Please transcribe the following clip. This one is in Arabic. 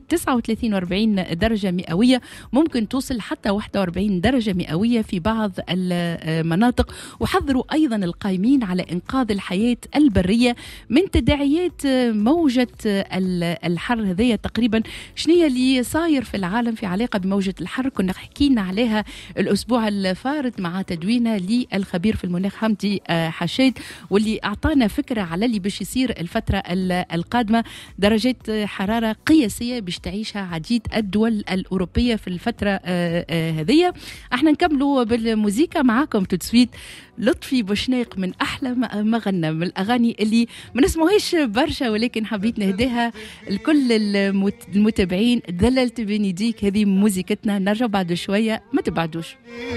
39 و40 درجة مئوية، ممكن توصل حتى 41 درجة مئوية في بعض المناطق. وحذروا أيضا القائمين على إنقاذ الحياة البرية من تداعيات موجة الحر هذية. تقريبا شنو اللي صاير في العالم في علاقة بموجة الحر كنا حكينا عليها الأسبوع الفارط مع تدوينة للخبير في المناخ حمدي حشاد، واللي أعطانا فكرة على اللي باش يصير الفترة القادمة. درجات حرارة قياسية باش تعيشها عديد الدول الأوروبية في الفترة هذية. احنا نكملوا بالموسيقى معاكم تسويت لطفي بوشناق من أحلى ما غنى، من الأغاني اللي ما نسموهاش برشا ولكن حبيت نهديها لكل المتابعين. دللت بين يديك، هذه موسيقتنا. نرجع بعد شوية، ما تبعدوش.